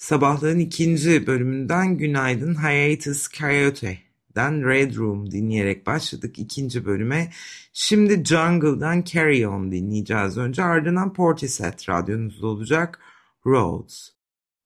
Sabahların ikinci bölümünden günaydın. Hiatus Coyote'den Red Room dinleyerek başladık ikinci bölüme. Şimdi Jungle'dan Carry On dinleyeceğiz önce. Ardından Portishead radyonuzda olacak Roads.